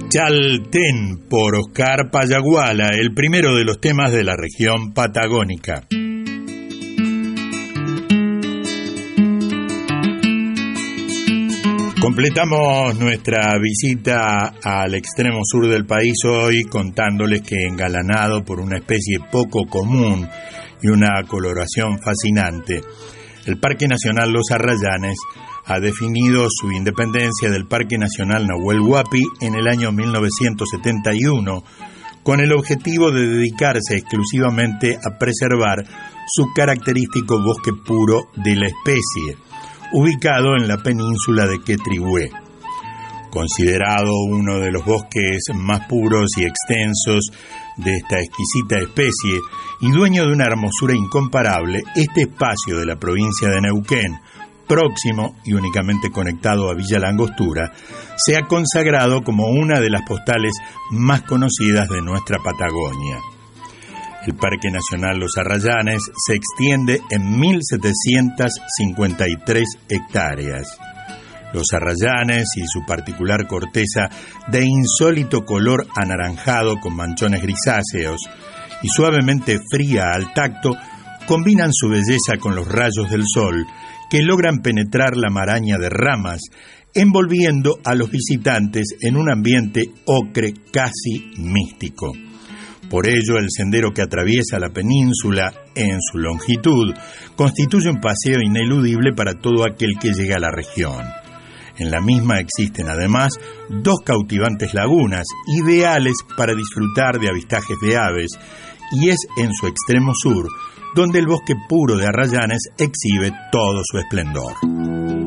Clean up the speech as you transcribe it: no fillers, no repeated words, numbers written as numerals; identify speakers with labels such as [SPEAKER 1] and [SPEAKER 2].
[SPEAKER 1] Chaltén por Oscar Payaguala, el primero de los temas de la región patagónica. Completamos nuestra visita al extremo sur del país hoy contándoles que, engalanado por una especie poco común y una coloración fascinante, el Parque Nacional Los Arrayanes ha definido su independencia del Parque Nacional Nahuel Huapi en el año 1971, con el objetivo de dedicarse exclusivamente a preservar su característico bosque puro de la especie, ubicado en la península de Quetrihué. Considerado uno de los bosques más puros y extensos de esta exquisita especie y dueño de una hermosura incomparable, este espacio de la provincia de Neuquén, próximo y únicamente conectado a Villa La Angostura, se ha consagrado como una de las postales más conocidas de nuestra Patagonia. El Parque Nacional Los Arrayanes se extiende en 1.753 hectáreas. Los arrayanes y su particular corteza de insólito color anaranjado con manchones grisáceos y suavemente fría al tacto combinan su belleza con los rayos del sol que logran penetrar la maraña de ramas, envolviendo a los visitantes en un ambiente ocre casi místico. Por ello, el sendero que atraviesa la península en su longitud constituye un paseo ineludible para todo aquel que llega a la región. En la misma existen además 2 cautivantes lagunas, ideales para disfrutar de avistajes de aves, y es en su extremo sur donde el bosque puro de Arrayanes exhibe todo su esplendor.